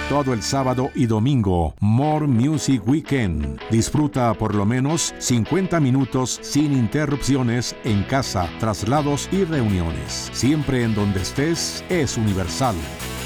todo el sábado y domingo. More Music Weekend. Disfruta por lo menos 50 minutos sin interrupciones en casa, traslados y reuniones. Siempre en donde estés es Universal.